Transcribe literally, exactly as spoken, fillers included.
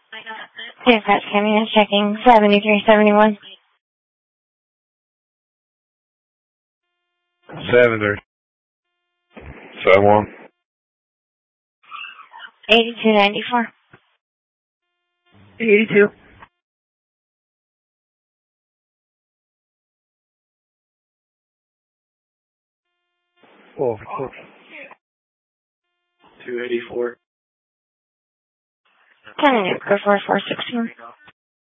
Dispatch coming in checking seventy-three seventy-one. seventy. seven one. eighty-two ninety-four. eighty-two. Oh, four. two eighty-four. Coming in, go for four sixteen.